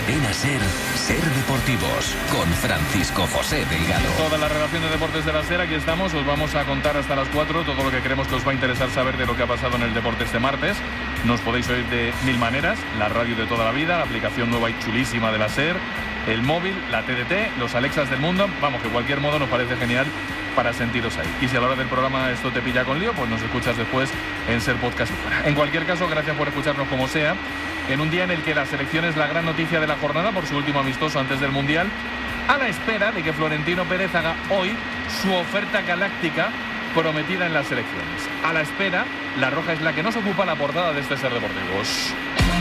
Cadena SER, Ser Deportivos, con Francisco José Delgado. Toda la relación de deportes de la SER, aquí estamos. Os vamos a contar hasta las 4 todo lo que creemos que os va a interesar saber de lo que ha pasado en el deporte este martes. Nos podéis oír de mil maneras: la radio de toda la vida, la aplicación nueva y chulísima de la SER, el móvil, la TDT, los Alexas del mundo. Vamos, que cualquier modo nos parece genial para sentiros ahí. Y si a la hora del programa esto te pilla con lío, pues nos escuchas después en Ser Podcast y fuera. En cualquier caso, gracias por escucharnos como sea, en un día en el que la selección es la gran noticia de la jornada por su último amistoso antes del Mundial, a la espera de que Florentino Pérez haga hoy su oferta galáctica prometida en las selecciones. A la espera, la roja es la que nos ocupa la portada de este Ser Deportivos.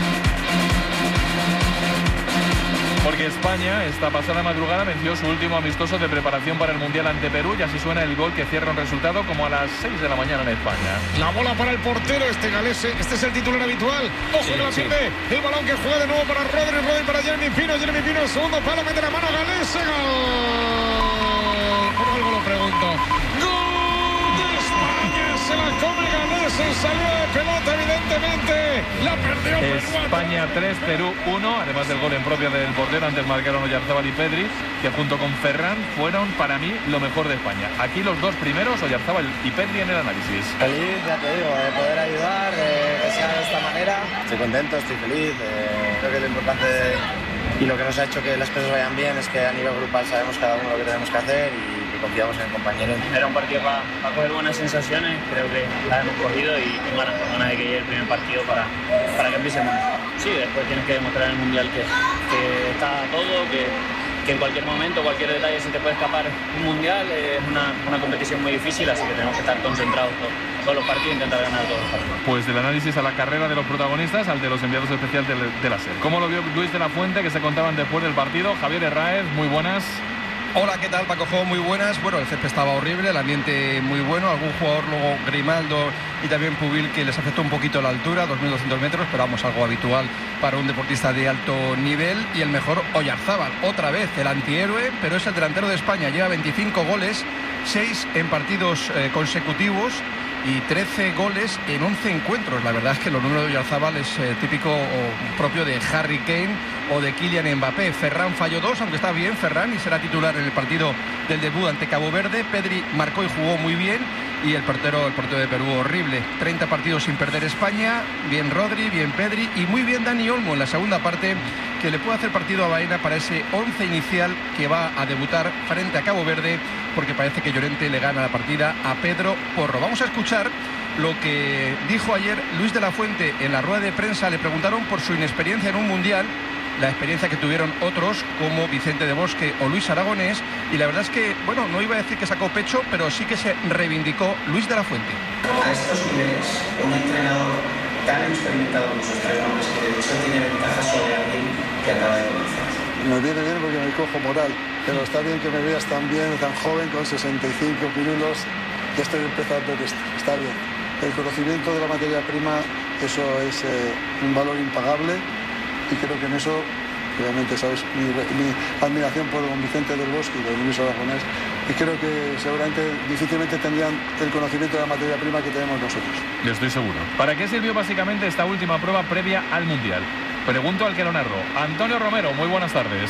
Porque España esta pasada madrugada venció su último amistoso de preparación para el Mundial ante Perú, y así suena el gol que cierra un resultado como a las 6 de la mañana en España. La bola para el portero, galese, este es el titular habitual. Ojo que la pierde, el balón que juega de nuevo para Rodri para Jeremy Pino, el segundo palo, mete la mano Galese, gol. Por algo lo pregunto. Gol de España, se la come Galese, salió de pelota evidentemente, la perdió Perú. España 3, Perú 1, además del gol en propia del portero. Antes marcaron Oyarzábal y Pedri, que junto con Ferran fueron para mí lo mejor de España. Aquí los dos primeros, Oyarzábal y Pedri, en el análisis. Feliz, ya te digo, de poder ayudar, que sea de esta manera. Estoy contento, estoy feliz. Creo que lo importante y lo que nos ha hecho que las cosas vayan bien es que a nivel grupal sabemos cada uno lo que tenemos que hacer y confiamos en el compañero. Era un partido para coger buenas sensaciones, creo que las hemos cogido y ganas de que llegue el primer partido para que empiecemos. Sí, después tienes que demostrar en el Mundial que está todo, que en cualquier momento, cualquier detalle se te puede escapar un Mundial. Es una competición muy difícil, así que tenemos que estar concentrados todos los partidos e intentar ganar todos los partidos. Pues del análisis a la carrera de los protagonistas, al de los enviados especiales de la SER. ¿Cómo lo vio Luis de la Fuente, que se contaban después del partido? Javier Herráez, muy buenas. Hola, ¿qué tal, Paco Jo? Muy buenas. Bueno, el césped estaba horrible, el ambiente muy bueno. Algún jugador, luego Grimaldo y también Pubil, que les afectó un poquito la altura, 2.200 metros, pero vamos, algo habitual para un deportista de alto nivel. Y el mejor, Oyarzábal, otra vez el antihéroe, pero es el delantero de España. Lleva 25 goles, 6 en partidos consecutivos y 13 goles en 11 encuentros. La verdad es que los números de Oyarzábal es típico o propio de Harry Kane o de Kylian Mbappé. Ferran falló 2, aunque está bien Ferran, y será titular en el partido del debut ante Cabo Verde. Pedri marcó y jugó muy bien, y el portero de Perú horrible. 30 partidos sin perder España, bien Rodri, bien Pedri y muy bien Dani Olmo en la segunda parte, que le puede hacer partido a Baena para ese 11 inicial que va a debutar frente a Cabo Verde, porque parece que Llorente le gana la partida a Pedro Porro. Vamos a escuchar lo que dijo ayer Luis de la Fuente en la rueda de prensa. Le preguntaron por su inexperiencia en un Mundial, la experiencia que tuvieron otros como Vicente de Bosque o Luis Aragonés, y la verdad es que, bueno, no iba a decir que sacó pecho, pero sí que se reivindicó Luis de la Fuente. A estos niveles, un entrenador tan experimentado como sus tres nombres, que de hecho tiene ventaja sobre alguien que acaba de comenzar. Me viene bien porque me cojo moral, pero está bien que me veas tan bien, tan joven, con 65 pirulos, ya estoy empezando esto, está bien. El conocimiento de la materia prima, eso es un valor impagable, y creo que en eso, obviamente, sabes, mi admiración por don Vicente del Bosque y don Luis Aragonés, y creo que seguramente difícilmente tendrían el conocimiento de la materia prima que tenemos nosotros. Yo estoy seguro. ¿Para qué sirvió básicamente esta última prueba previa al Mundial? Pregunto al que lo narró. Antonio Romero, muy buenas tardes.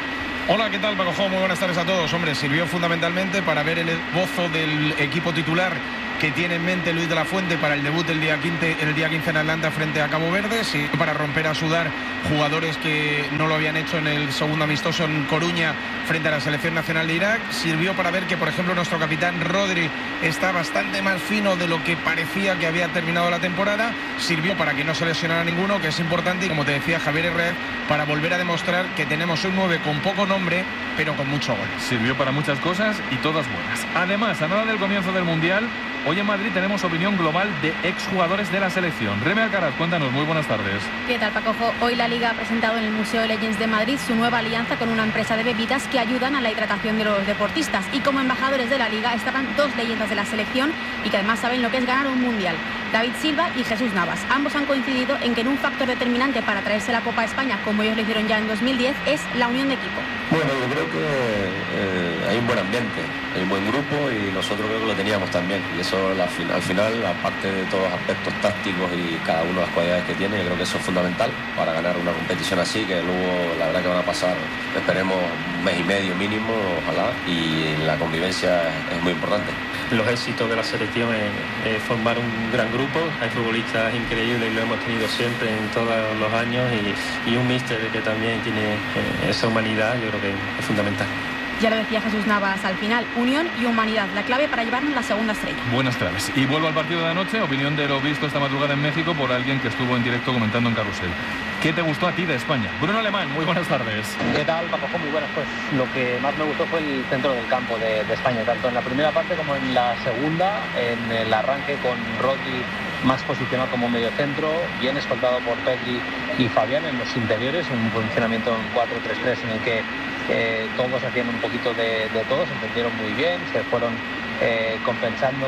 Hola, ¿qué tal, Paco Jo? Muy buenas tardes a todos. Hombre, sirvió fundamentalmente para ver el esbozo del equipo titular que tiene en mente Luis de la Fuente para el debut el día 15 en Atlanta frente a Cabo Verde, sí, para romper a sudar jugadores que no lo habían hecho en el segundo amistoso en Coruña frente a la selección nacional de Irak. Sirvió para ver que, por ejemplo, nuestro capitán Rodri está bastante más fino de lo que parecía que había terminado la temporada. Sirvió para que no se lesionara ninguno, que es importante, y como te decía Javier Herrera, para volver a demostrar que tenemos un 9 con poco nombre, pero con mucho gol. Sirvió para muchas cosas y todas buenas. Además, a nada del comienzo del Mundial, hoy en Madrid tenemos opinión global de exjugadores de la selección. Reme Alcaraz, cuéntanos, muy buenas tardes. ¿Qué tal, Paco Jo? Hoy la Liga ha presentado en el Museo de Legends de Madrid su nueva alianza con una empresa de bebidas que ayudan a la hidratación de los deportistas. Y como embajadores de la Liga estaban dos leyendas de la selección y que además saben lo que es ganar un Mundial. David Silva y Jesús Navas. Ambos han coincidido en que en un factor determinante para traerse la Copa de España, como ellos lo hicieron ya en 2010, es la unión de equipo. Bueno, yo creo que hay un buen ambiente, hay un buen grupo y nosotros creo que lo teníamos también. Y eso al final, aparte de todos los aspectos tácticos y cada uno las cualidades que tiene, yo creo que eso es fundamental para ganar una competición así, que luego la verdad que van a pasar, esperemos, un mes y medio mínimo, ojalá, y la convivencia es muy importante. Los éxitos de la selección es formar un gran grupo, hay futbolistas increíbles y lo hemos tenido siempre en todos los años y un míster que también tiene esa humanidad, yo creo que es fundamental. Ya lo decía Jesús Navas al final, unión y humanidad, la clave para llevarnos la segunda estrella. Buenas claves. Y vuelvo al partido de anoche, opinión de lo visto esta madrugada en México por alguien que estuvo en directo comentando en Carrusel. ¿Qué te gustó a ti de España? Bruno Alemán, muy buenas tardes. ¿Qué tal, Paco? Muy buenas. Pues lo que más me gustó fue el centro del campo de España, tanto en la primera parte como en la segunda, en el arranque con Rodri más posicionado como mediocentro, bien escoltado por Pedri y Fabián en los interiores, un funcionamiento en 4-3-3 en el que todos hacían un poquito de todo, se entendieron muy bien, se fueron compensando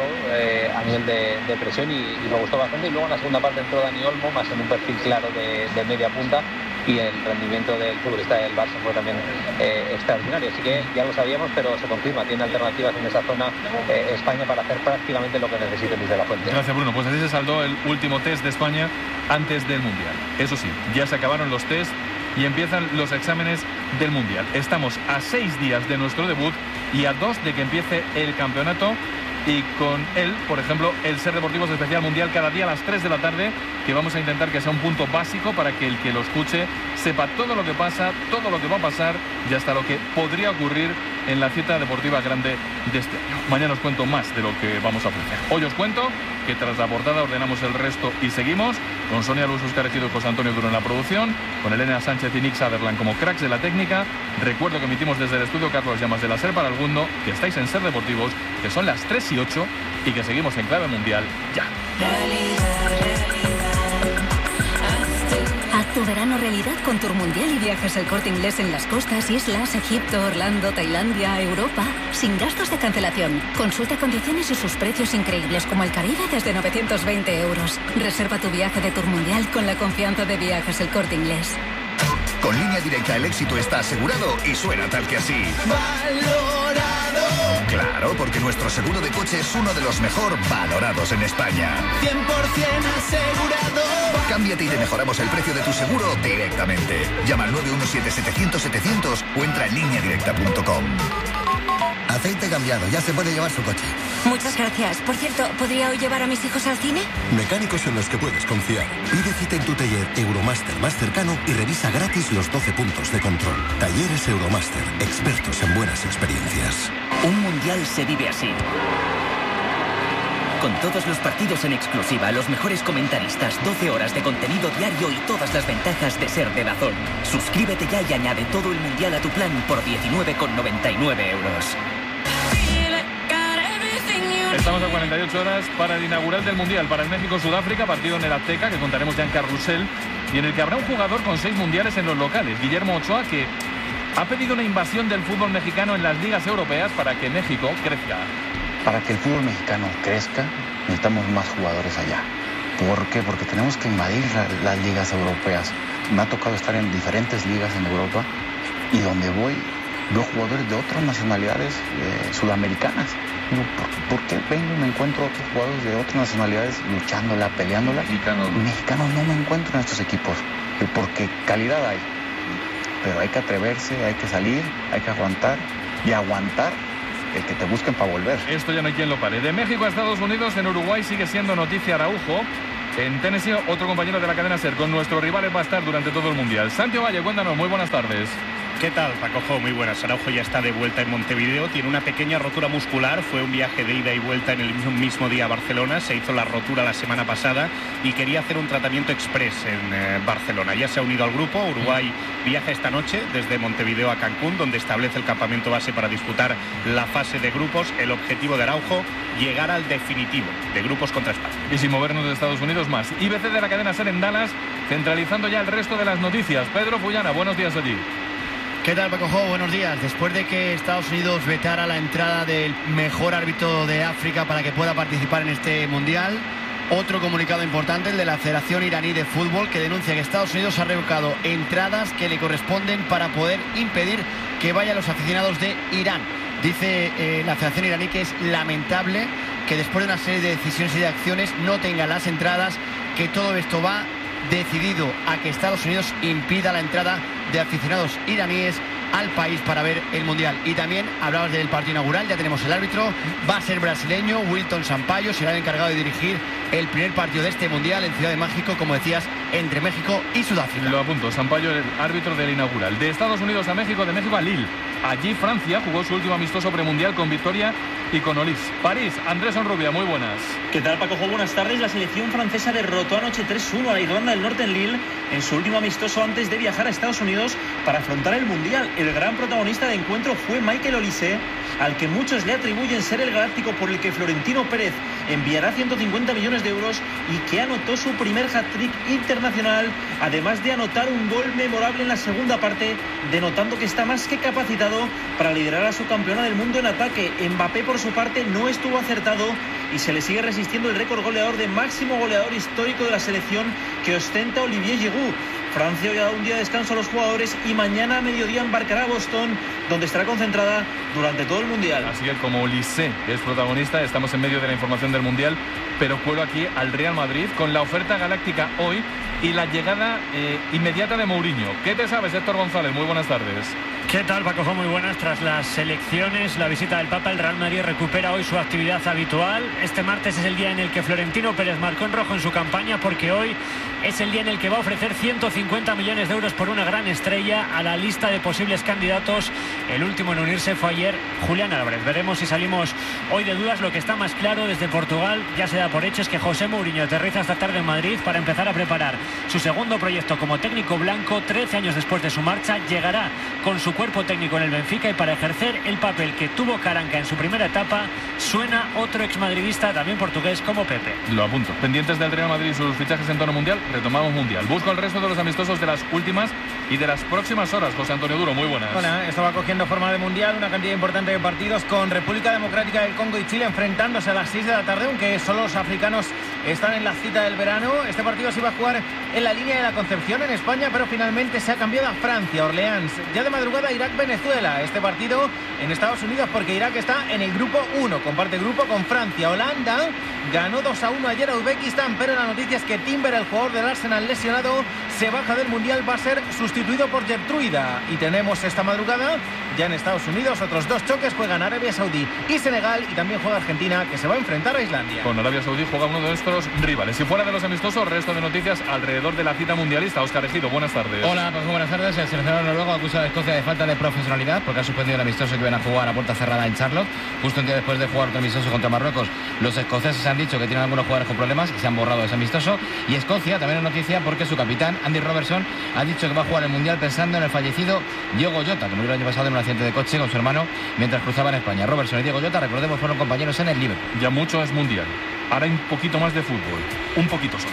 a nivel de presión y me gustó bastante. Y luego en la segunda parte entró Dani Olmo, más en un perfil claro de media punta, y el rendimiento del futbolista del Barça fue también extraordinario. Así que ya lo sabíamos, pero se confirma, tiene alternativas en esa zona España para hacer prácticamente lo que necesite Luis de la Fuente. Gracias, Bruno. Pues así se saldó el último test de España antes del Mundial. Eso sí, ya se acabaron los test y empiezan los exámenes del Mundial. Estamos a 6 días de nuestro debut y a 2 de que empiece el campeonato, y con él, por ejemplo, el Ser Deportivos Especial Mundial cada día a las 3 de la tarde, que vamos a intentar que sea un punto básico para que el que lo escuche sepa todo lo que pasa, todo lo que va a pasar y hasta lo que podría ocurrir en la cita deportiva grande de este año. Mañana os cuento más de lo que vamos a ofrecer. Hoy os cuento que tras la portada ordenamos el resto y seguimos con Sonia Luz Oscarejido y José Antonio Duro en la producción, con Elena Sánchez y Nick Sutherland como cracks de la técnica. Recuerdo que emitimos desde el estudio Carlos Llamas de la SER para el mundo, que estáis en Ser Deportivos, que son las 3:08 y que seguimos en clave mundial ya. Haz tu verano realidad con Tour Mundial y Viajes El Corte Inglés en las costas, islas, Egipto, Orlando, Tailandia, Europa, sin gastos de cancelación. Consulta condiciones y sus precios increíbles, como el Caribe desde 920 euros. Reserva tu viaje de Tour Mundial con la confianza de Viajes El Corte Inglés. Con Línea Directa el éxito está asegurado y suena tal que así. ¡Valorado! Claro, porque nuestro seguro de coche es uno de los mejor valorados en España. 100% asegurado. Cámbiate y te mejoramos el precio de tu seguro directamente. Llama al 917-700-700 o entra en lineadirecta.com. Aceite cambiado, ya se puede llevar su coche. Muchas gracias. Por cierto, ¿podría hoy llevar a mis hijos al cine? Mecánicos en los que puedes confiar. Pide cita en tu taller Euromaster más cercano y revisa gratis los 12 puntos de control. Talleres Euromaster, expertos en buenas experiencias. Un mundial se vive así. Con todos los partidos en exclusiva, los mejores comentaristas, 12 horas de contenido diario y todas las ventajas de ser de DAZN. Suscríbete ya y añade todo el mundial a tu plan por 19,99 euros. Estamos a 48 horas para el inaugural del Mundial, para el México-Sudáfrica, partido en el Azteca, que contaremos ya en Carrusel, y en el que habrá un jugador con 6 mundiales en los locales, Guillermo Ochoa, que ha pedido una invasión del fútbol mexicano en las ligas europeas para que México crezca. Para que el fútbol mexicano crezca, necesitamos más jugadores allá. ¿Por qué? Porque tenemos que invadir las ligas europeas. Me ha tocado estar en diferentes ligas en Europa y donde voy veo jugadores de otras nacionalidades sudamericanas. Digo, ¿por qué vengo y me encuentro otros jugadores de otras nacionalidades luchándola, peleándola? Mexicanos no me encuentro en estos equipos, porque calidad hay. Pero hay que atreverse, hay que salir, hay que aguantar y aguantar el que te busquen para volver. Esto ya no hay quien lo pare. De México a Estados Unidos, en Uruguay sigue siendo noticia Araujo. En Tennessee, otro compañero de la cadena SER con nuestros rivales va a estar durante todo el Mundial. Santiago Valle, cuéntanos, muy buenas tardes. ¿Qué tal, Paco? Muy buenas. Araujo ya está de vuelta en Montevideo. Tiene una pequeña rotura muscular. Fue un viaje de ida y vuelta en el mismo día a Barcelona. Se hizo la rotura la semana pasada y quería hacer un tratamiento express en Barcelona. Ya se ha unido al grupo. Uruguay viaja esta noche desde Montevideo a Cancún, donde establece el campamento base para disputar la fase de grupos. El objetivo de Araujo, llegar al definitivo de grupos contra España. Y sin movernos de Estados Unidos más. IBC de la cadena SER en Dallas, centralizando ya el resto de las noticias. Pedro Fullana, buenos días allí. ¿Qué tal, Paco? Buenos días. Después de que Estados Unidos vetara la entrada del mejor árbitro de África para que pueda participar en este Mundial, Otro comunicado importante, el de la Federación Iraní de Fútbol, que denuncia que Estados Unidos ha revocado entradas que le corresponden para poder impedir que vayan los aficionados de Irán. Dice la Federación Iraní que es lamentable que después de una serie de decisiones y de acciones no tengan las entradas, que todo esto va decidido a que Estados Unidos impida la entrada de aficionados iraníes al país para ver el Mundial. Y también hablabas del partido inaugural, ya tenemos el árbitro, va a ser brasileño, Wilton Sampaio, será el encargado de dirigir el primer partido de este Mundial en Ciudad de México, como decías, entre México y Sudáfrica. Lo apunto, Sampaio, el árbitro del inaugural. De Estados Unidos a México, de México a Lille. Allí Francia jugó su último amistoso premundial con victoria y con Olís. París, Andrés Onrubia, muy buenas. ¿Qué tal, Paco? Buenas tardes. La selección francesa derrotó anoche 3-1 a la Irlanda del Norte en Lille en su último amistoso antes de viajar a Estados Unidos para afrontar el Mundial. El gran protagonista del encuentro fue Michael Olise, al que muchos le atribuyen ser el galáctico por el que Florentino Pérez enviará 150 millones de euros y que anotó su primer hat-trick internacional, además de anotar un gol memorable en la segunda parte, denotando que está más que capacitado para liderar a su campeona del mundo en ataque. Mbappé, por su parte, no estuvo acertado y se le sigue resistiendo el récord goleador de máximo goleador histórico de la selección que ostenta Olivier Giroud. Francia hoy ha dado un día de descanso a los jugadores y mañana a mediodía embarcará a Boston, donde estará concentrada durante todo el Mundial. Así que como Olise es protagonista, estamos en medio de la información del Mundial, pero cuelo aquí al Real Madrid con la oferta galáctica hoy y la llegada inmediata de Mourinho. ¿Qué te sabes, Héctor González? Muy buenas tardes. ¿Qué tal, Paco? Muy buenas. Tras las elecciones, la visita del Papa, el Real Madrid recupera hoy su actividad habitual. Este martes es el día en el que Florentino Pérez marcó en rojo en su campaña, porque hoy es el día en el que va a ofrecer 150 millones de euros por una gran estrella a la lista de posibles candidatos. El último en unirse fue ayer Julián Álvarez. Veremos si salimos hoy de dudas. Lo que está más claro desde Portugal, ya se da por hecho, es que José Mourinho aterriza esta tarde en Madrid para empezar a preparar su segundo proyecto como técnico blanco. 13 años después de su marcha, llegará con su cuerpo técnico en el Benfica, y para ejercer el papel que tuvo Caranca en su primera etapa, suena otro exmadridista, también portugués, como Pepe. Lo apunto. Pendientes del Real Madrid y sus fichajes en tono mundial, retomamos Mundial. Busco el resto de los amistosos de las últimas y de las próximas horas. José Antonio Duro, muy buenas. Hola, esto va cogiendo forma de Mundial, una cantidad importante de partidos con República Democrática del Congo y Chile enfrentándose a las 6 de la tarde, aunque solo los africanos están en la cita del verano. Este partido se iba a jugar en la línea de la Concepción, en España, pero finalmente se ha cambiado a Francia, Orleans. Ya de madrugada, Irak-Venezuela. Este partido en Estados Unidos, porque Irak está en el grupo 1, comparte grupo con Francia. Holanda ganó 2-1 ayer a Uzbekistán, pero la noticia es que Timber, el jugador del Arsenal lesionado, se baja del Mundial, va a ser sustituido por Gertruida. Y tenemos esta madrugada, ya en Estados Unidos, otros dos choques. Juegan Arabia Saudí y Senegal, y también juega Argentina, que se va a enfrentar a Islandia. Con Arabia Saudí juega uno de nuestros rivales. Y fuera de los amistosos, resto de noticias alrededor de la cita mundialista. Óscar Ejido, buenas tardes. Hola, pues buenas tardes. El seleccionador noruego acusa a Escocia de falta de profesionalidad porque ha suspendido el amistoso que iban a jugar a puerta cerrada en Charlotte, justo un día después de jugar otro amistoso contra Marruecos. Los escoceses han dicho que tienen algunos jugadores con problemas y se han borrado ese amistoso. Y Escocia también es noticia porque su capitán, Andy Robertson, ha dicho que va a jugar el Mundial pensando en el fallecido Diogo Jota, que murió el año pasado en un accidente de coche con su hermano mientras cruzaban España. Robertson y Diogo Jota, recordemos, fueron compañeros en el Liverpool. Ya mucho es Mundial. Ahora hay un poquito más de fútbol. Un poquito solo.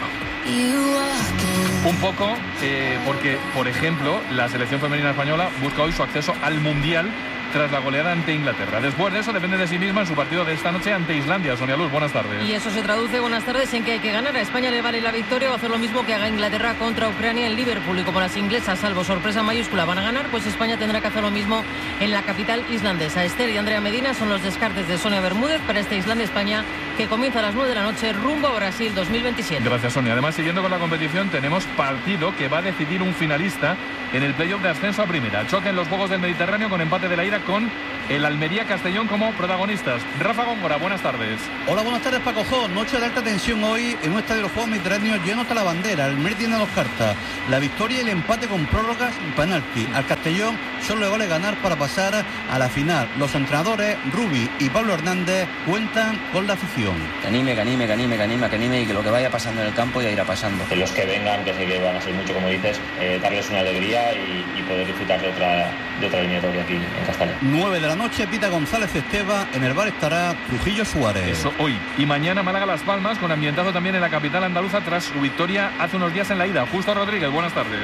Un poco, porque, por ejemplo, la selección femenina española busca hoy su acceso al Mundial tras la goleada ante Inglaterra. Después de eso, depende de sí misma en su partido de esta noche ante Islandia. Sonia Luz, buenas tardes. Y eso se traduce, buenas tardes, en que hay que ganar. A España le vale la victoria o hacer lo mismo que haga Inglaterra contra Ucrania en Liverpool. Y como las inglesas, salvo sorpresa mayúscula, van a ganar, pues España tendrá que hacer lo mismo en la capital islandesa. Esther y Andrea Medina son los descartes de Sonia Bermúdez para este Islandia-España, que comienza a las 9 de la noche rumbo a Brasil 2027. Gracias, Sonia. Además, siguiendo con la competición, tenemos partido que va a decidir un finalista en el playoff de ascenso a primera. Choque en los Juegos del Mediterráneo con empate de la ida con el Almería-Castellón como protagonistas. Rafa Góngora, buenas tardes. Hola, buenas tardes, Paco Jo. Noche de alta tensión hoy en un estadio de los Juegos Mediterráneos lleno hasta la bandera. El Almería tiene dos cartas: la victoria y el empate con prórrogas y penalti. Al Castellón solo le vale ganar para pasar a la final. Los entrenadores Rubi y Pablo Hernández cuentan con la afición. Que anime y que lo que vaya pasando en el campo ya irá pasando. Que los que vengan, que sé que van a ser mucho, como dices, darles una alegría y poder disfrutar de otra eliminatoria aquí en Castalia. 9 de la noche, Pita González Esteva. En el bar estará Trujillo Suárez. Eso hoy. Y mañana Málaga-Las Palmas, con ambientazo también en la capital andaluza tras su victoria hace unos días en la ida. Justo Rodríguez, buenas tardes.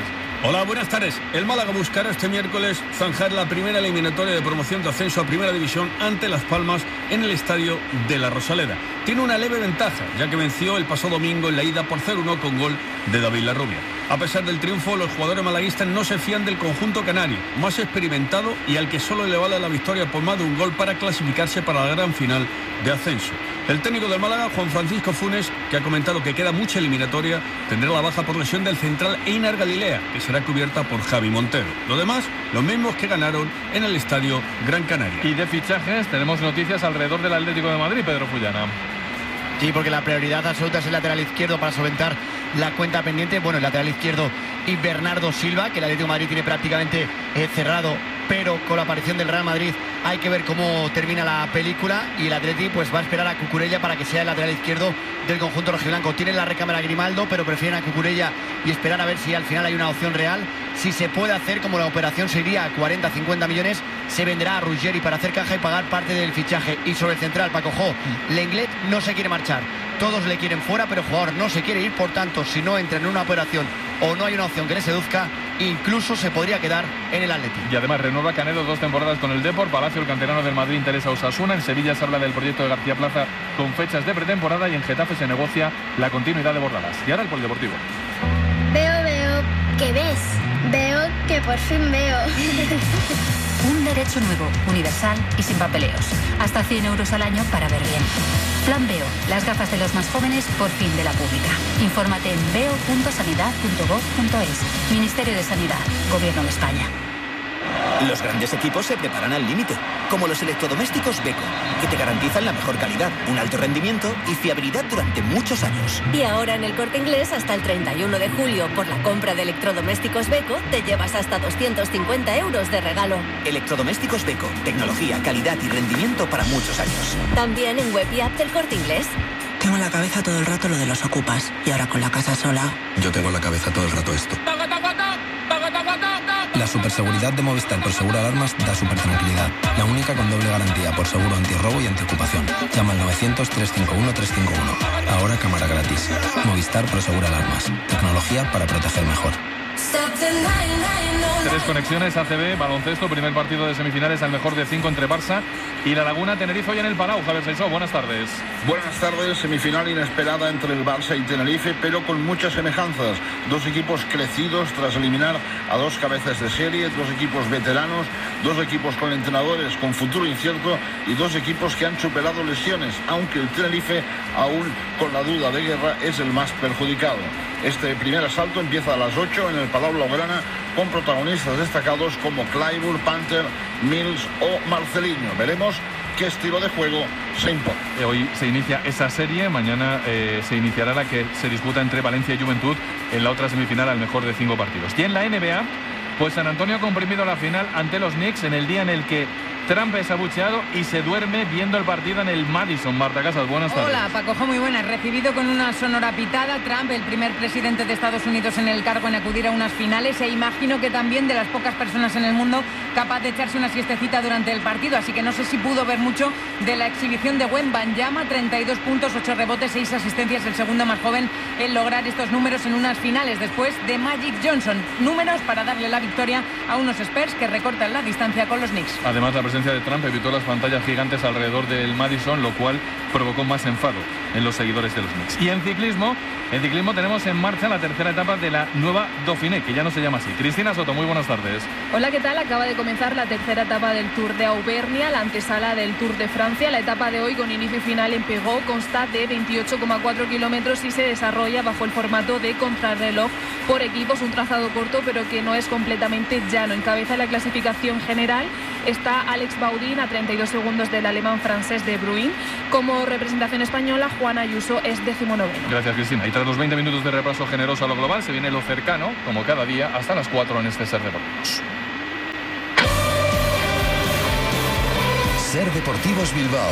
Hola, buenas tardes. El Málaga buscará este miércoles zanjar la primera eliminatoria de promoción de ascenso a Primera División ante Las Palmas en el estadio de La Rosaleda. Tiene una leve ventaja, ya que venció el pasado domingo en la ida por 0-1 con gol de David Larrubia. A pesar del triunfo, los jugadores malaguistas no se fían del conjunto canario, más experimentado y al que solo le vale la victoria por más de un gol para clasificarse para la gran final de ascenso. El técnico del Málaga, Juan Francisco Funes, que ha comentado que queda mucha eliminatoria, tendrá la baja por lesión del central Einar Galilea, que será cubierta por Javi Montero. Lo demás, los mismos que ganaron en el estadio Gran Canaria. Y de fichajes tenemos noticias alrededor del Atlético de Madrid, Pedro Fullana. Sí, porque la prioridad absoluta es el lateral izquierdo para solventar la cuenta pendiente. Bueno, el lateral izquierdo y Bernardo Silva, que el Atlético de Madrid tiene prácticamente cerrado, pero con la aparición del Real Madrid hay que ver cómo termina la película, y el Atleti pues va a esperar a Cucurella para que sea el lateral izquierdo del conjunto rojiblanco. Tienen la recámara Grimaldo, pero prefieren a Cucurella y esperar a ver si al final hay una opción real. Si se puede hacer, como la operación se iría a 40-50 millones, se venderá a Ruggeri para hacer caja y pagar parte del fichaje. Y sobre el central, Paco Jo, Lenglet no se quiere marchar. Todos le quieren fuera, pero el jugador no se quiere ir. Por tanto, si no entra en una operación o no hay una opción que le seduzca, incluso se podría quedar en el Atleti. Y además renueva Canedo 2 temporadas con el Depor. Palacio, el canterano del Madrid, interesa a Osasuna. En Sevilla se habla del proyecto de García Plaza con fechas de pretemporada, y en Getafe se negocia la continuidad de Bordalas. Y ahora el polideportivo. Veo, ¿qué ves? Veo que por fin veo. Un derecho nuevo, universal y sin papeleos. Hasta 100 euros al año para ver bien. Plan Veo, las gafas de los más jóvenes por fin de la pública. Infórmate en veo.sanidad.gov.es. Ministerio de Sanidad, Gobierno de España. Los grandes equipos se preparan al límite, como los electrodomésticos Beko, que te garantizan la mejor calidad, un alto rendimiento y fiabilidad durante muchos años. Y ahora en el Corte Inglés, hasta el 31 de julio, por la compra de electrodomésticos Beko, te llevas hasta 250 euros de regalo. Electrodomésticos Beko, tecnología, calidad y rendimiento para muchos años. También en web y app del Corte Inglés. Tengo en la cabeza todo el rato lo de los ocupas, y ahora con la casa sola. Yo tengo en la cabeza todo el rato esto. La superseguridad de Movistar por Seguro Alarmas da super tranquilidad. La única con doble garantía por seguro antirrobo y antiocupación. Llama al 900-351-351. Ahora cámara gratis. Movistar por Seguro Alarmas. Tecnología para proteger mejor. 3 conexiones, ACB, baloncesto, primer partido de semifinales al mejor de 5 entre Barça y La Laguna, Tenerife, hoy en el Palau. Javier Seixó, buenas tardes. Buenas tardes, semifinal inesperada entre el Barça y Tenerife, pero con muchas semejanzas. Dos equipos crecidos tras eliminar a dos cabezas de serie, dos equipos veteranos, dos equipos con entrenadores con futuro incierto y dos equipos que han superado lesiones, aunque el Tenerife, aún con la duda de Guerra, es el más perjudicado. Este primer asalto empieza a las 8 en el Palau Blaugrana, con protagonistas destacados como Clyburn, Panther, Mills o Marcelinho. Veremos qué estilo de juego se impone. Hoy se inicia esa serie, mañana se iniciará la que se disputa entre Valencia y Juventud en la otra semifinal al mejor de 5 partidos. Y en la NBA, pues San Antonio ha comprimido la final ante los Knicks en el día en el que Trump es abucheado y se duerme viendo el partido en el Madison. Marta Casas, buenas tardes. Hola, Paco, muy buenas. Recibido con una sonora pitada, Trump, el primer presidente de Estados Unidos en el cargo en acudir a unas finales, e imagino que también de las pocas personas en el mundo capaz de echarse una siestecita durante el partido, así que no sé si pudo ver mucho de la exhibición de Wembanyama, 32 puntos, 8 rebotes, 6 asistencias, el segundo más joven en lograr estos números en unas finales, después de Magic Johnson. Números para darle la victoria a unos Spurs que recortan la distancia con los Knicks. Además, la presencia de Trump evitó las pantallas gigantes alrededor del Madison, lo cual provocó más enfado en los seguidores de los Knicks. Y en ciclismo tenemos en marcha la tercera etapa de la nueva Dauphiné, que ya no se llama así. Cristina Soto, muy buenas tardes. Hola, ¿qué tal? Acaba de comenzar la tercera etapa del Tour de Auvernia, la antesala del Tour de Francia. La etapa de hoy, con inicio y final en Périgueux, consta de 28,4 kilómetros y se desarrolla bajo el formato de contrarreloj por equipos, un trazado corto pero que no es completamente llano. Encabeza la clasificación general está Alex Baudin a 32 segundos del alemán francés De Bruyne. Como representación española, Juan Ayuso es 19º. Gracias, Cristina. Y tras los 20 minutos de repaso generoso a lo global, se viene lo cercano, como cada día, hasta las 4 en este Ser Deportivos. Ser Deportivos Bilbao.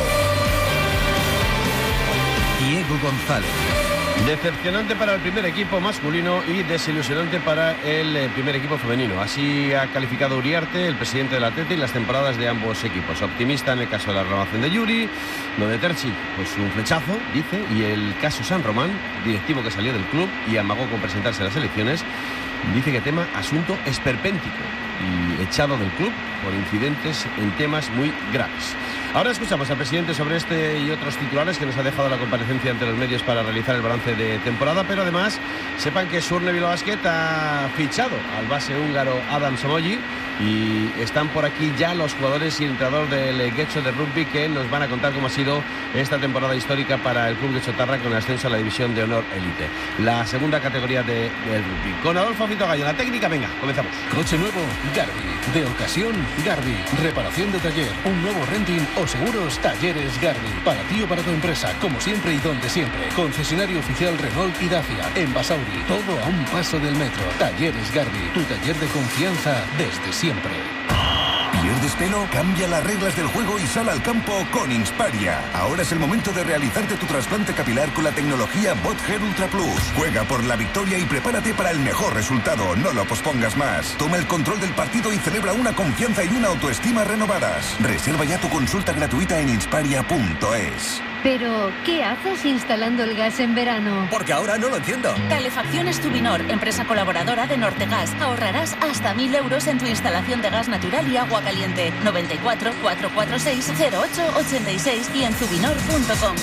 Diego González. Decepcionante para el primer equipo masculino y desilusionante para el primer equipo femenino. Así ha calificado Uriarte, el presidente del Atleti, las temporadas de ambos equipos. Optimista en el caso de la renovación de Yuri, lo de Terzic, pues un flechazo, dice, y el caso San Román, directivo que salió del club y amagó con presentarse a las elecciones, dice que tema asunto esperpéntico y echado del club por incidentes en temas muy graves. Ahora escuchamos al presidente sobre este y otros titulares que nos ha dejado la comparecencia ante los medios para realizar el balance de temporada, pero además sepan que Surne Bilbao Basket ha fichado al base húngaro Adam Somogy y están por aquí ya los jugadores y el entrenador del Getxo de rugby que nos van a contar cómo ha sido esta temporada histórica para el club Getxotarra con el ascenso a la División de Honor Elite, la segunda categoría del rugby. Con Adolfo Fito Gallo, la técnica, venga, comenzamos. Coche nuevo, Garbi. De ocasión, Garbi. Reparación de taller, un nuevo renting o seguros, Talleres Garbi. Para ti o para tu empresa, como siempre y donde siempre. Concesionario oficial Renault y Dacia. En Basauri, todo a un paso del metro. Talleres Garbi, tu taller de confianza desde siempre. ¿Pierdes pelo? Cambia las reglas del juego y sal al campo con Insparia. Ahora es el momento de realizarte tu trasplante capilar con la tecnología BotHair Ultra Plus. Juega por la victoria y prepárate para el mejor resultado. No lo pospongas más. Toma el control del partido y celebra una confianza y una autoestima renovadas. Reserva ya tu consulta gratuita en insparia.es. Pero, ¿qué haces instalando el gas en verano? Porque ahora no lo entiendo. Calefacciones Tubinor, empresa colaboradora de Nortegas. Ahorrarás hasta 1.000 euros en tu instalación de gas natural y agua caliente. 94 446 0886 y en tubinor.com.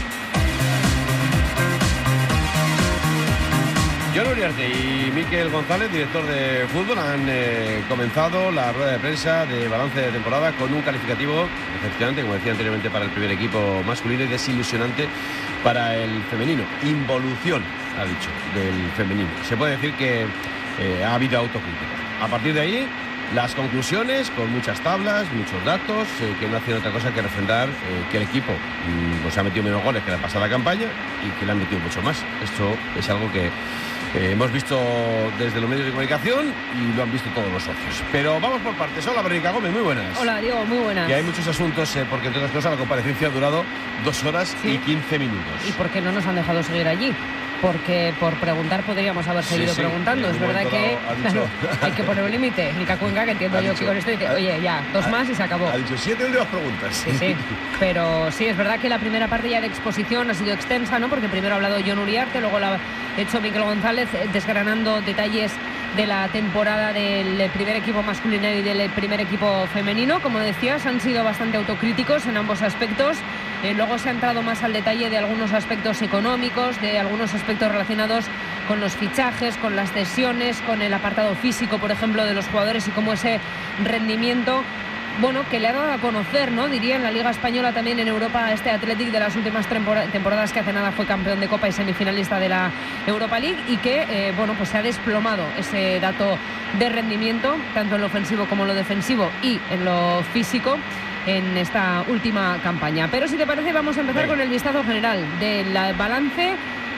Jon Uriarte y Miquel González, director de fútbol, han comenzado la rueda de prensa de balance de temporada con un calificativo decepcionante, como decía anteriormente, para el primer equipo masculino y desilusionante para el femenino. Involución, ha dicho, del femenino. Se puede decir que ha habido autocrítica. A partir de ahí, las conclusiones con muchas tablas, muchos datos, que no hacen otra cosa que refrendar que el equipo pues ha metido menos goles que la pasada campaña y que le han metido mucho más. Esto es algo que hemos visto desde los medios de comunicación y lo han visto todos los socios. Pero vamos por partes. Hola, Verónica Gómez, muy buenas. Hola, Diego, muy buenas. Y hay muchos asuntos, porque entre otras cosas la comparecencia ha durado 2 horas y 15 minutos. ¿Y por qué no nos han dejado seguir allí? Porque por preguntar podríamos haber seguido preguntando. Es verdad que claro, hay que poner un límite. Ni Cacuenca, que entiendo yo que con esto dice, oye, ya, 2 más y se acabó. Ha dicho 7 últimas preguntas. Sí. Pero sí, es verdad que la primera parte ya de exposición ha sido extensa, ¿no? Porque primero ha hablado Jon Uriarte, luego lo ha hecho Miquel González, desgranando detalles de la temporada del primer equipo masculino y del primer equipo femenino. Como decías, han sido bastante autocríticos en ambos aspectos. Luego se ha entrado más al detalle de algunos aspectos económicos, de algunos aspectos relacionados con los fichajes, con las cesiones, con el apartado físico, por ejemplo, de los jugadores y cómo ese rendimiento, bueno, que le ha dado a conocer, ¿no? Diría en la Liga Española, también en Europa, este Athletic de las últimas temporadas, que hace nada fue campeón de Copa y semifinalista de la Europa League, y que, bueno, pues se ha desplomado ese dato de rendimiento, tanto en lo ofensivo como en lo defensivo y en lo físico, en esta última campaña. Pero si te parece, vamos a empezar con el vistazo general del balance,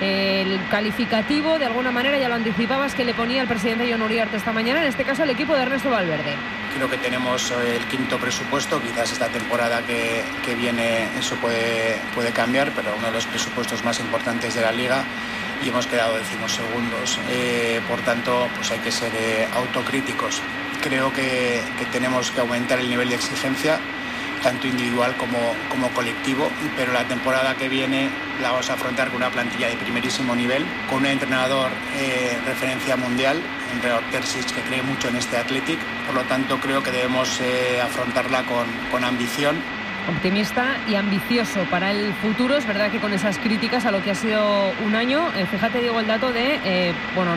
el calificativo, de alguna manera, ya lo anticipabas, que le ponía el presidente Jon Uriarte esta mañana, en este caso al equipo de Ernesto Valverde. Creo que tenemos el 5.º presupuesto, quizás esta temporada que viene eso puede cambiar, pero uno de los presupuestos más importantes de la Liga, y hemos quedado 12º. Por tanto, pues hay que ser autocríticos. Creo que tenemos que aumentar el nivel de exigencia, tanto individual como colectivo, pero la temporada que viene la vamos a afrontar con una plantilla de primerísimo nivel, con un entrenador referencia mundial, Renaud Terzic, que cree mucho en este Athletic. Por lo tanto, creo que debemos afrontarla con ambición. Optimista y ambicioso para el futuro. Es verdad que con esas críticas a lo que ha sido un año, fíjate, Diego, el dato de,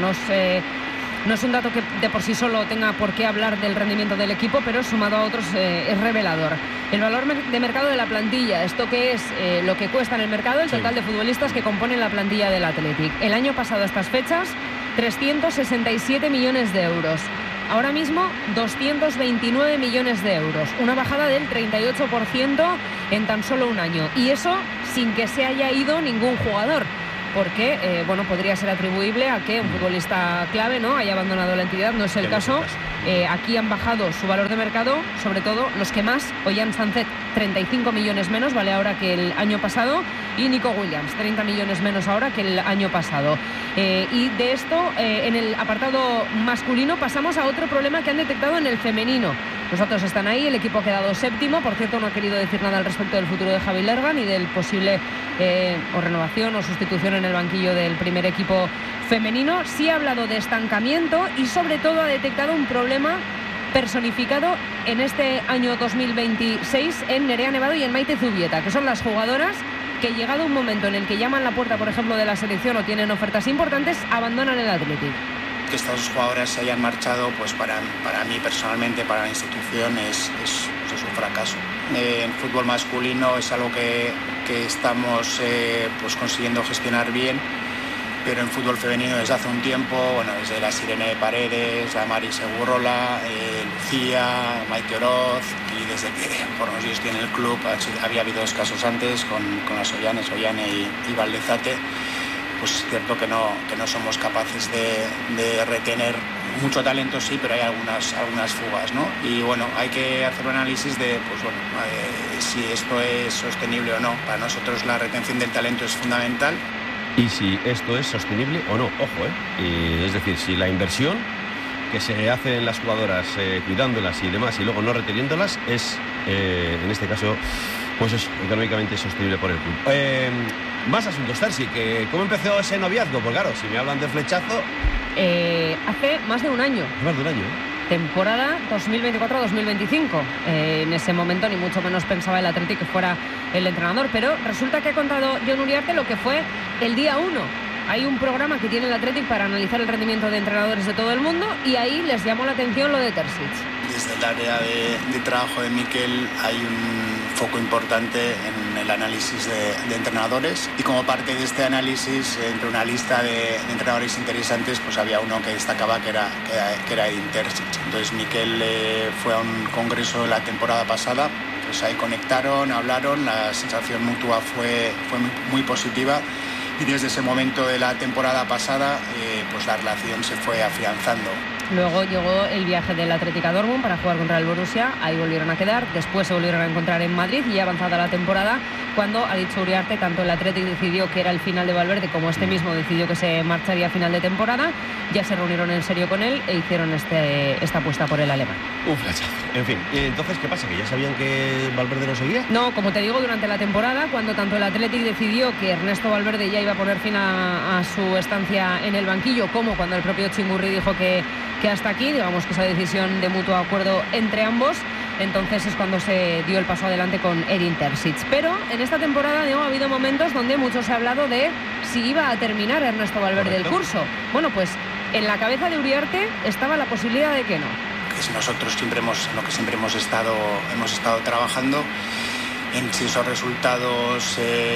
no es un dato que de por sí solo tenga por qué hablar del rendimiento del equipo, pero sumado a otros es revelador. El valor de mercado de la plantilla, esto que es lo que cuesta en el mercado, el total de futbolistas que componen la plantilla del Athletic. El año pasado a estas fechas, 367 millones de euros. Ahora mismo, 229 millones de euros. Una bajada del 38% en tan solo un año. Y eso sin que se haya ido ningún jugador. Porque, bueno, podría ser atribuible a que un futbolista clave, ¿no?, haya abandonado la entidad. No es el caso. Aquí han bajado su valor de mercado, sobre todo los que más. Ollán Sancet, 35 millones menos, vale ahora que el año pasado. Y Nico Williams, 30 millones menos ahora que el año pasado. Y de esto, en el apartado masculino, pasamos a otro problema que han detectado en el femenino. Los datos están ahí, el equipo ha quedado séptimo. Por cierto, no ha querido decir nada al respecto del futuro de Javi Lerga ni del posible o renovación o sustitución en el banquillo del primer equipo femenino. Sí ha hablado de estancamiento y sobre todo ha detectado un problema personificado en este año 2026 en Nerea Nevado y en Maite Zubieta, que son las jugadoras que, llegado un momento en el que llaman la puerta, por ejemplo, de la selección o tienen ofertas importantes, abandonan el Athletic. Que estas jugadoras se hayan marchado, pues para mí personalmente, para la institución, es un fracaso. En fútbol masculino es algo que estamos pues consiguiendo gestionar bien, pero en fútbol femenino desde hace un tiempo, bueno, desde la Irene Paredes, la Mari Segurrola, Lucía, Maite Oroz, y desde que por unos días tiene el club, había habido 2 casos antes con las Ollane y Valdezate. Pues es cierto que no somos capaces de retener mucho talento, sí, pero hay algunas fugas, ¿no? Y bueno, hay que hacer un análisis de, pues bueno, si esto es sostenible o no. Para nosotros la retención del talento es fundamental. Y si esto es sostenible o no, ojo, es decir, si la inversión que se hace en las jugadoras, cuidándolas y demás, y luego no reteniéndolas, es, en este caso, pues es económicamente sostenible por el club. Más asuntos, Tarsi, que ¿cómo empezó ese noviazgo? Pues claro, si me hablan de flechazo... Hace más de un año. Más de un año, Temporada 2024-2025. En ese momento ni mucho menos pensaba el Athletic que fuera el entrenador, pero resulta que ha contado Jon Uriarte lo que fue el día 1. Hay un programa que tiene el Athletic para analizar el rendimiento de entrenadores de todo el mundo y ahí les llamó la atención lo de Terzic. Desde el área de trabajo de Mikel hay un foco importante en el análisis de entrenadores, y como parte de este análisis, entre una lista de entrenadores interesantes, pues había uno que destacaba que era Edin Terzic. Entonces Mikel fue a un congreso la temporada pasada, pues ahí conectaron, hablaron, la sensación mutua fue muy positiva. Y desde ese momento de la temporada pasada, pues la relación se fue afianzando. Luego llegó el viaje del Athletic a Dortmund para jugar contra el Borussia, ahí volvieron a quedar, después se volvieron a encontrar en Madrid y ya avanzada la temporada, cuando, ha dicho Uriarte, tanto el Athletic decidió que era el final de Valverde como este mismo decidió que se marcharía a final de temporada, ya se reunieron en serio con él e hicieron esta apuesta por el alemán. Un flechazo. En fin, ¿y entonces qué pasa? ¿Que ya sabían que Valverde no seguía? No, como te digo, durante la temporada, cuando tanto el Athletic decidió que Ernesto Valverde ya iba a poner fin a su estancia en el banquillo, como cuando el propio Chingurri dijo que hasta aquí, digamos que esa decisión de mutuo acuerdo entre ambos, entonces es cuando se dio el paso adelante con Edin Terzic. Pero en esta temporada ha habido momentos donde mucho se ha hablado de si iba a terminar Ernesto Valverde el curso. Bueno, pues en la cabeza de Uriarte estaba la posibilidad de que no. Que nosotros lo que siempre hemos estado trabajando, en si esos resultados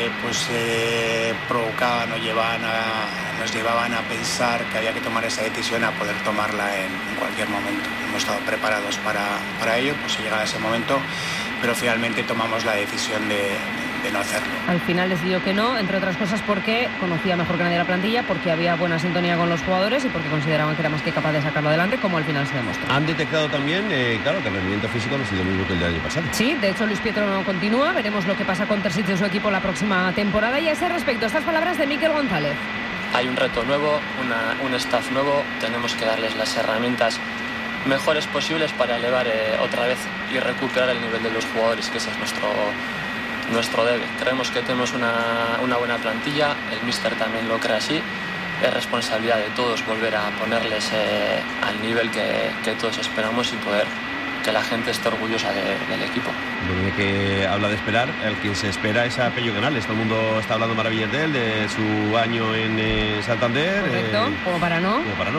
provocaban o nos llevaban a pensar que había que tomar esa decisión, a poder tomarla en cualquier momento. Hemos estado preparados para ello, pues si llegaba ese momento, pero finalmente tomamos la decisión de no hacerlo. Al final decidió que no, entre otras cosas porque conocía mejor que nadie la plantilla, porque había buena sintonía con los jugadores y porque consideraban que era más que capaz de sacarlo adelante, como al final se demostró. Han detectado también, claro, que el rendimiento físico no ha sido el mismo que el del año pasado. Sí, de hecho Luis Pietro no continúa, veremos lo que pasa con Terzic y su equipo la próxima temporada. Y a ese respecto, estas palabras de Mikel González. Hay un reto nuevo, un staff nuevo, tenemos que darles las herramientas mejores posibles para elevar otra vez y recuperar el nivel de los jugadores, que ese es nuestro debe. Creemos que tenemos una buena plantilla, el míster también lo cree así. Es responsabilidad de todos volver a ponerles al nivel que todos esperamos y poder que la gente esté orgullosa del equipo. Bueno, de que habla de esperar, el quien se espera es a Pello Canales. Todo el mundo está hablando maravillas de él, de su año en Santander. Correcto, como para no.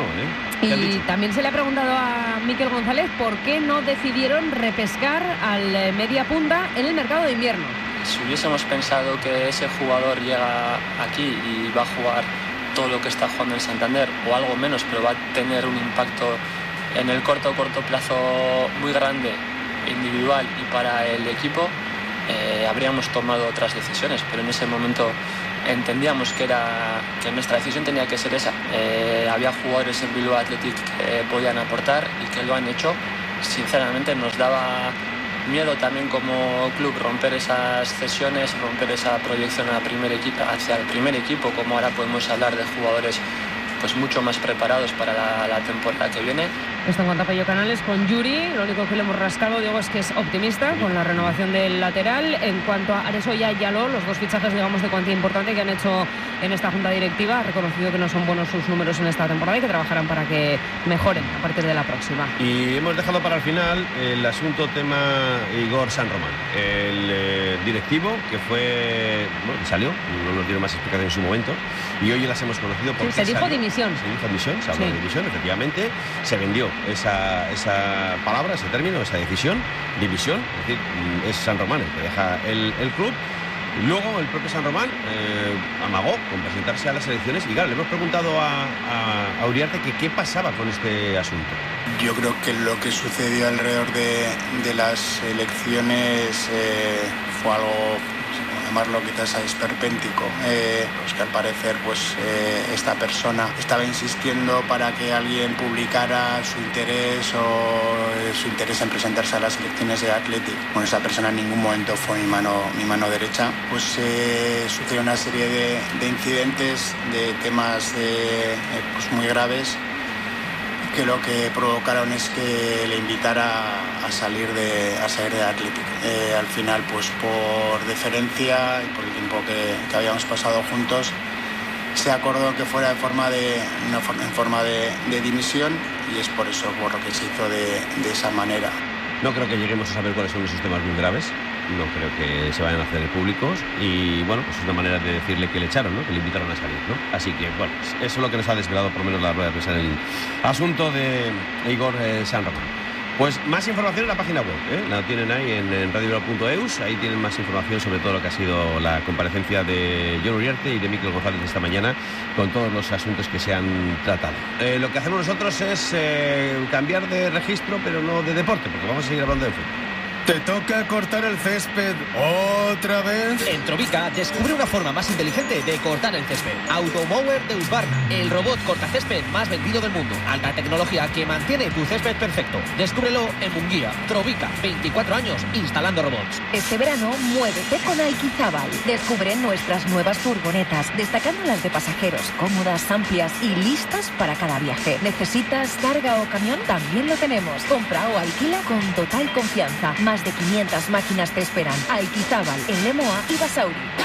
Y también se le ha preguntado a Mikel González por qué no decidieron repescar al media punta en el mercado de invierno. Si hubiésemos pensado que ese jugador llega aquí y va a jugar todo lo que está jugando en Santander, o algo menos, pero va a tener un impacto en el corto plazo muy grande, individual y para el equipo, habríamos tomado otras decisiones, pero en ese momento entendíamos que nuestra decisión tenía que ser esa. Había jugadores en Bilbao Athletic que podían aportar y que lo han hecho. Sinceramente nos daba miedo también como club romper esas cesiones, romper esa proyección hacia el primer equipo, como ahora podemos hablar de jugadores pues mucho más preparados para la temporada que viene. Esto en cuanto a Pello Canales. Con Yuri, lo único que le hemos rascado, Diego, es que es optimista con la renovación del lateral. En cuanto a Aresoya y Yaló, los dos fichajes, digamos, de cuantía importante que han hecho en esta junta directiva, ha reconocido que no son buenos sus números en esta temporada y que trabajarán para que mejoren a partir de la próxima. Y hemos dejado para el final el asunto tema Igor San Román, el directivo que fue, bueno, que salió, no nos dieron más explicación en su momento, y hoy las hemos conocido porque se dijo dimisión. Se dijo dimisión, se habló de dimisión, efectivamente, se vendió esa palabra, ese término, esa decisión, división, es decir, es San Román el que deja el club. Luego el propio San Román amagó con presentarse a las elecciones y claro, le hemos preguntado a Uriarte que qué pasaba con este asunto. Yo creo que lo que sucedió alrededor de las elecciones fue algo, llamarlo quizás esperpéntico, pues que al parecer pues esta persona estaba insistiendo para que alguien publicara su interés en presentarse a las elecciones de Athletic. Bueno, esa persona en ningún momento fue mi mano derecha. Pues sucedió una serie de incidentes, de temas pues muy graves, que lo que provocaron es que le invitara a salir de Athletic. Al final, pues por deferencia y por el tiempo que habíamos pasado juntos, se acordó que fuera en forma de dimisión, y es por eso por lo que se hizo de esa manera. No creo que lleguemos a saber cuáles son esos temas muy graves, no creo que se vayan a hacer públicos y bueno, pues es una manera de decirle que le echaron, ¿no? Que le invitaron a salir, ¿no? Así que bueno, eso es lo que nos ha desvelado por lo menos la rueda de prensa en el asunto de Igor San Román. Pues más información en la página web, la tienen ahí en radiobilbao.eus, ahí tienen más información sobre todo lo que ha sido la comparecencia de Jon Uriarte y de Mikel González esta mañana con todos los asuntos que se han tratado. Lo que hacemos nosotros es cambiar de registro, pero no de deporte, porque vamos a seguir hablando de fútbol. ¿Te toca cortar el césped otra vez? En Trovica, descubre una forma más inteligente de cortar el césped. Automower de Husqvarna, el robot cortacésped más vendido del mundo. Alta tecnología que mantiene tu césped perfecto. Descúbrelo en Munguía. Trovica, 24 años instalando robots. Este verano, muévete con Aikizábal. Descubre nuestras nuevas furgonetas, destacando las de pasajeros, cómodas, amplias y listas para cada viaje. ¿Necesitas carga o camión? También lo tenemos. Compra o alquila con total confianza. Más de 500 máquinas te esperan. Aikizábal, en Lemoa y Basauri.